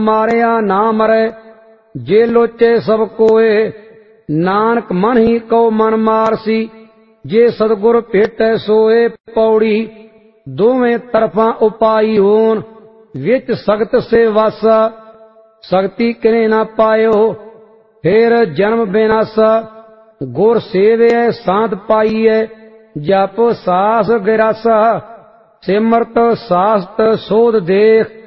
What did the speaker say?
मारिया ना मरै, जे लोचे सब कोए। नानक मन ही को मन मारसी, जे सतगुर भेटै सोए। पौड़ी दोवें तरफा उपाई होन, विच सगत से वासा। सगति किने ना पायो, फिर जन्म बेनासा। गुर सेवे सांत पाईए, जप सास गिरासा। सिमरत सास्त सोध देख,